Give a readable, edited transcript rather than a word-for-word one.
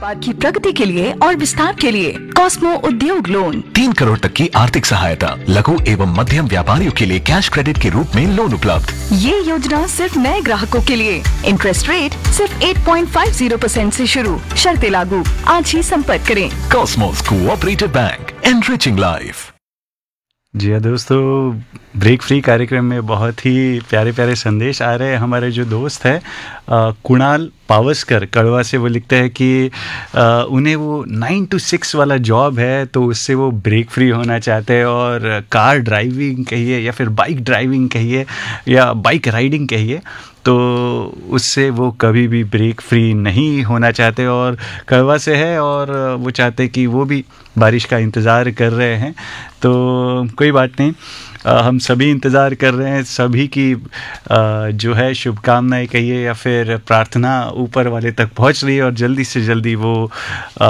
व्यापार की प्रगति के लिए और विस्तार के लिए कॉस्मो उद्योग लोन 3 करोड़ तक की आर्थिक सहायता, लघु एवं मध्यम व्यापारियों के लिए कैश क्रेडिट के रूप में लोन उपलब्ध। ये योजना सिर्फ नए ग्राहकों के लिए। इंटरेस्ट रेट सिर्फ 8.50% से शुरू, शर्तें लागू। आज ही संपर्क करें। Cosmos cooperative bank, enriching life. जी हाँ दोस्तों, ब्रेक फ्री कार्यक्रम में बहुत ही प्यारे प्यारे संदेश आ रहे हैं। हमारे जो दोस्त है कुणाल पावस्कर कड़वा से, वो लिखते हैं कि उन्हें वो 9 to 6 वाला जॉब है, तो उससे वो ब्रेक फ्री होना चाहते हैं। और कार ड्राइविंग कहिए या फिर बाइक ड्राइविंग कहिए या बाइक राइडिंग कहिए, तो उससे वो कभी भी ब्रेक फ्री नहीं होना चाहते। और कड़वा से है और वो चाहते कि वो भी बारिश का इंतज़ार कर रहे हैं। तो कोई बात नहीं, हम सभी इंतज़ार कर रहे हैं। सभी की जो है शुभकामनाएं कहिए या फिर प्रार्थना ऊपर वाले तक पहुंच रही है और जल्दी से जल्दी वो